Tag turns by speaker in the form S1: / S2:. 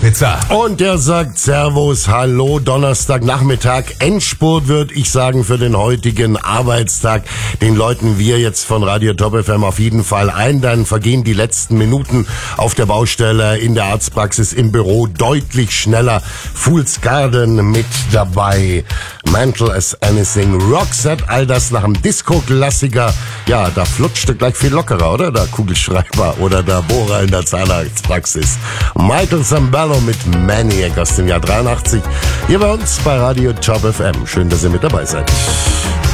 S1: Pizza.
S2: Und der sagt Servus, hallo, Donnerstagnachmittag, Endspurt würde ich sagen für den heutigen Arbeitstag. Den läuten wir jetzt von Radio Top FM auf jeden Fall ein. Dann vergehen die letzten Minuten auf der Baustelle, in der Arztpraxis, im Büro deutlich schneller. Fool's Garden mit dabei. Mental as Anything, Roxette, all das nach dem Disco-Klassiker. Ja, da flutschte gleich viel lockerer, oder? Der Kugelschreiber oder der Bohrer in der Zahnarztpraxis. Michael Sambello mit Maniac aus dem Jahr 83. Hier bei uns bei Radio Top FM. Schön, dass ihr mit dabei seid.